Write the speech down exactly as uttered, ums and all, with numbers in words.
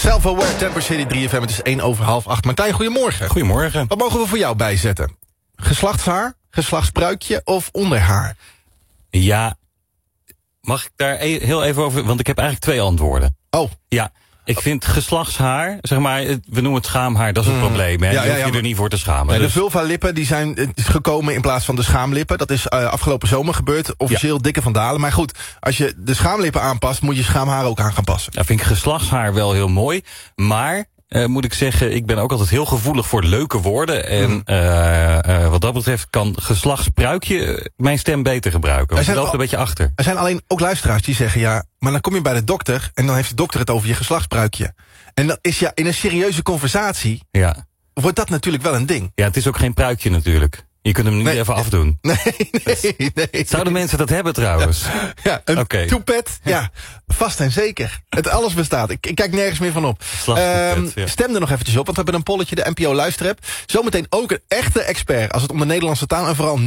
Self-aware, Temper City drie F M, het is één over half acht. Martijn, goedemorgen. Goedemorgen. Wat mogen we voor jou bijzetten? Geslachtshaar, geslachtspruikje of onderhaar? Ja, mag ik daar e- heel even over... Want ik heb eigenlijk twee antwoorden. Oh. Ja, ik vind geslachtshaar, zeg maar, we noemen het schaamhaar, dat is het Mm. probleem. Hè? Ja, Ja, ja, je ja, hoeft je maar- er niet voor te schamen. Ja, dus, de vulva-lippen die zijn eh, gekomen in plaats van de schaamlippen. Dat is uh, afgelopen zomer gebeurd. Officieel Dikke van Dalen. Maar goed, als je de schaamlippen aanpast, moet je schaamhaar ook aan gaan passen. ja, vind ik geslachtshaar wel heel mooi. Maar, uh, moet ik zeggen, ik ben ook altijd heel gevoelig voor leuke woorden. En Mm. uh, uh, wat dat betreft kan geslachtspruikje mijn stem beter gebruiken. Want ik zijn loop er al- een beetje achter. Er zijn alleen ook luisteraars die zeggen, ja, maar dan kom je bij de dokter en dan heeft de dokter het over je geslachtspruikje. En dan is ja, in een serieuze conversatie Ja. wordt dat natuurlijk wel een ding. ja, het is ook geen pruikje natuurlijk. Je kunt hem niet Nee. even afdoen. Nee, nee, nee. Zouden mensen dat hebben trouwens? Ja, een Oké. toepet, ja, vast en zeker. Het alles bestaat. Ik, ik kijk nergens meer van op. Slagtoepet, Ehm, ja. Stem er nog eventjes op, want we hebben een polletje, de N P O Luisterapp. Zometeen ook een echte expert als het om de Nederlandse taal en vooral